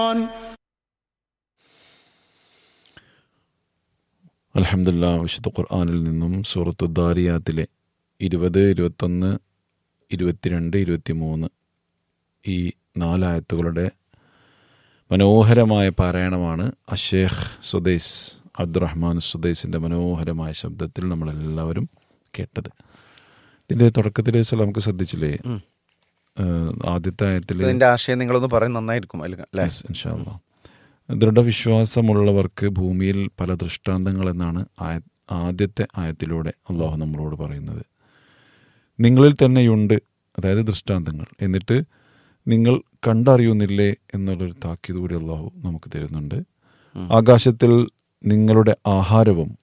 അൽഹംദുലില്ലാഹ്. വിശുദ്ധ ഖുർആനിൽ നിന്നും സൂറത്തു ദാരിയാത്തിലെ 20, 21, 22, 23 ഈ 4 ആയത്തുകളുടെ മനോഹരമായ പാരായണമാണ് അഷേഖ് സുദൈസ് അബ്ദുറഹ്മാൻ സുദൈസിൻ്റെ മനോഹരമായ ശബ്ദത്തിൽ നമ്മളെല്ലാവരും കേട്ടത്. ഇതിൻ്റെ തുടക്കത്തിൽ നമുക്ക് ശ്രദ്ധിച്ചില്ലേ, ആദ്യത്തെ ആയത്തിൽ ആശയം നിങ്ങളൊന്ന് പറയും, നന്നായിരിക്കും. ഇൻഷാ അല്ലാഹ്. ദൃഢവിശ്വാസമുള്ളവർക്ക് ഭൂമിയിൽ പല ദൃഷ്ടാന്തങ്ങൾ എന്നാണ് ആദ്യത്തെ ആയത്തിലൂടെ അള്ളാഹു നമ്മളോട് പറയുന്നത്. നിങ്ങളിൽ തന്നെയുണ്ട്, അതായത് ദൃഷ്ടാന്തങ്ങൾ, എന്നിട്ട് നിങ്ങൾ കണ്ടറിയുന്നില്ലേ എന്നുള്ളൊരു താക്കീത് കൂടി അള്ളാഹു നമുക്ക് തരുന്നുണ്ട്. ആകാശത്തിൽ നിങ്ങളുടെ ആഹാരവും